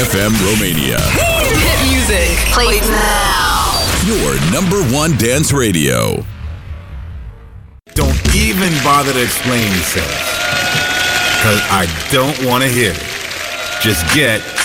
FM Romania. Hit music. Play now. Your number one dance radio. Don't even bother to explain yourself, because I don't want to hear it. Just get